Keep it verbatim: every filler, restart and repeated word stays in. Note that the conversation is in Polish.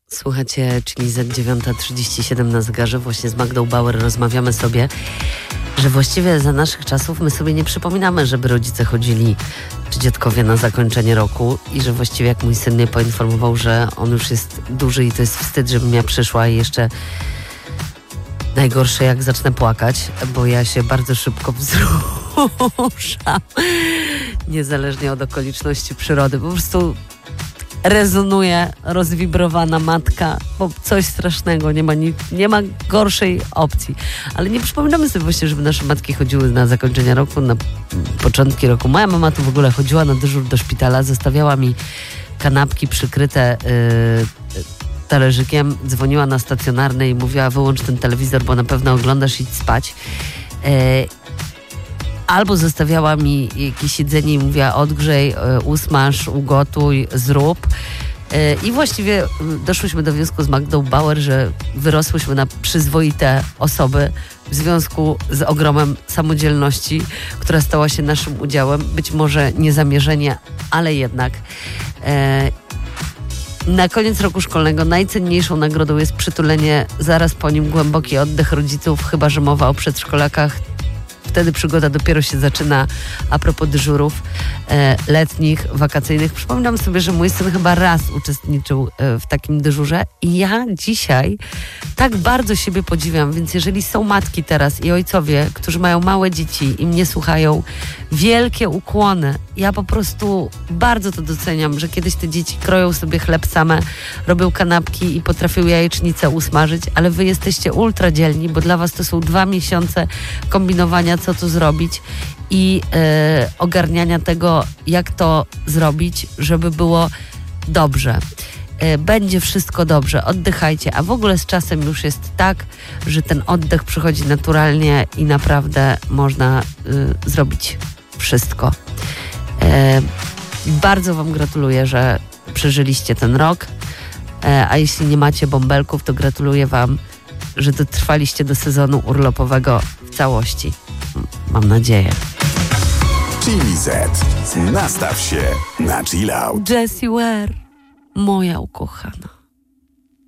Słuchacie, czyli Z dziewiąta trzydzieści siedem na zegarze. Właśnie z Magdą Bauer rozmawiamy sobie, że właściwie za naszych czasów my sobie nie przypominamy, żeby rodzice chodzili, czy dziadkowie, na zakończenie roku i że właściwie jak mój syn mnie poinformował, że on już jest duży i to jest wstyd, żebym ja przyszła i jeszcze najgorsze jak zacznę płakać, bo ja się bardzo szybko wzruszam, niezależnie od okoliczności przyrody. Po prostu rezonuje rozwibrowana matka, bo coś strasznego, nie ma, ni- nie ma gorszej opcji. Ale nie przypominamy sobie właśnie, żeby nasze matki chodziły na zakończenie roku, na początki roku. Moja mama tu w ogóle chodziła na dyżur do szpitala, zostawiała mi kanapki przykryte yy, talerzykiem, dzwoniła na stacjonarny i mówiła: wyłącz ten telewizor, bo na pewno oglądasz, idź spać. Yy, Albo zostawiała mi jakieś jedzenie i mówiła: odgrzej, usmaż, ugotuj, zrób. I właściwie doszłyśmy do wniosku z Magdą Bauer, że wyrosłyśmy na przyzwoite osoby w związku z ogromem samodzielności, która stała się naszym udziałem. Być może niezamierzenie, ale jednak. Na koniec roku szkolnego najcenniejszą nagrodą jest przytulenie, zaraz po nim głęboki oddech rodziców, chyba że mowa o przedszkolakach. Wtedy przygoda dopiero się zaczyna. A propos dyżurów e, letnich, wakacyjnych. Przypominam sobie, że mój syn chyba raz uczestniczył e, w takim dyżurze i ja dzisiaj tak bardzo siebie podziwiam, więc jeżeli są matki teraz i ojcowie, którzy mają małe dzieci i mnie słuchają, wielkie ukłony. Ja po prostu bardzo to doceniam, że kiedyś te dzieci kroją sobie chleb same, robią kanapki i potrafią jajecznicę usmażyć, ale wy jesteście ultra dzielni, bo dla was to są dwa miesiące kombinowania, co tu zrobić i e, ogarniania tego, jak to zrobić, żeby było dobrze. E, będzie wszystko dobrze, oddychajcie, a w ogóle z czasem już jest tak, że ten oddech przychodzi naturalnie i naprawdę można y, zrobić wszystko. E, bardzo wam gratuluję, że przeżyliście ten rok, e, a jeśli nie macie bąbelków, to gratuluję wam, że dotrwaliście do sezonu urlopowego w całości. Mam nadzieję. Chili Z. Nastaw się na chill out. Jessie Ware, moja ukochana.